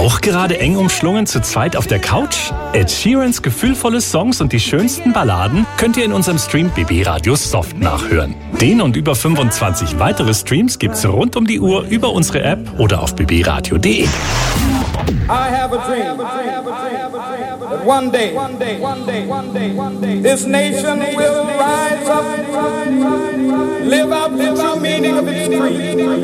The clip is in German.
Auch gerade eng umschlungen zu zweit auf der Couch? Ed Sheerans gefühlvolle Songs und die schönsten Balladen könnt ihr in unserem Stream BB Radio Soft nachhören. Den und über 25 weitere Streams gibt's rund um die Uhr über unsere App oder auf bbradio.de. I have a dream that one day this nation will rise up, live out the true meaning of its creed.